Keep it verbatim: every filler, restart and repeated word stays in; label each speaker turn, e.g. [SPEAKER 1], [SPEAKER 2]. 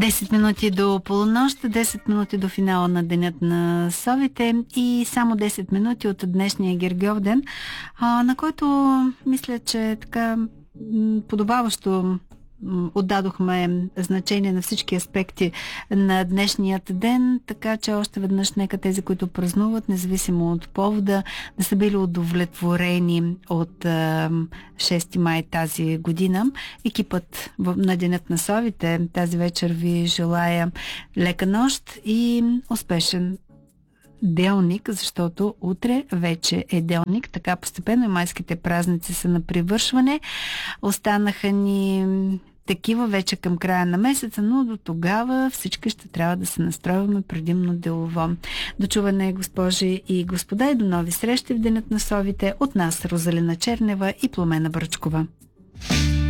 [SPEAKER 1] десет минути до полунощ, десет минути до финала на Денят на совите и само десет минути от днешния Гергьовден, а, на който мисля, че така подобаващо отдадохме значение на всички аспекти на днешният ден, така че още веднъж нека тези, които празнуват, независимо от повода, да са били удовлетворени от шести май тази година. Екипът на Денят на совите тази вечер ви желая лека нощ и успешен делник, защото утре вече е делник. Така постепенно и майските празници са на привършване. Останаха ни такива вече към края на месеца, но до тогава всички ще трябва да се настроиваме предимно делово. До чуване, госпожи и господа, и до нови срещи в Денят на совите от нас, Розалина Чернева и Пламена Бръчкова.